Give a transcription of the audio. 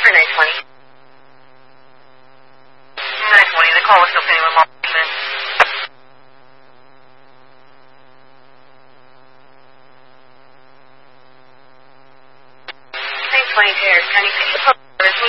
for 920. 920, the call was still pending with Mall. Thanks, 20 Terrace, County 6.